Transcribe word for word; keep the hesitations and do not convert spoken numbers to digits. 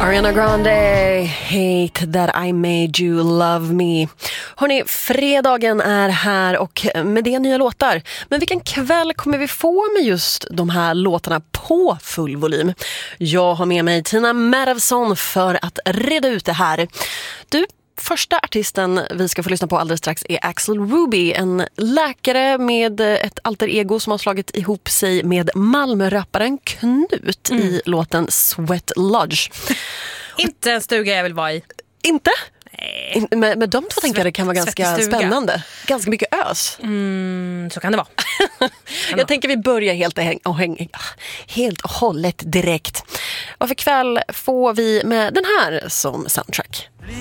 Ariana Grande, Hate That I Made You Love Me. Hörrni, fredagen är här och med det nya låtar. Men vilken kväll kommer vi få med just de här låtarna på full volym? Jag har med mig Tina Madevson för att reda ut det här. Du, första artisten vi ska få lyssna på alldeles strax är Axel Ruby, en läkare med ett alter ego som har slagit ihop sig med Malmö-rapparen Knut mm. i låten Sweat Lodge. Inte en stuga jag vill vara i. Inte? Nej. Men, men de två tänker jag det kan vara ganska stuga. Spännande. Ganska mycket ös. Mm, så kan det vara. Kan jag det tänker vi börjar helt och, häng, och häng, helt och hållet direkt. Och för kväll får vi med den här som soundtrack.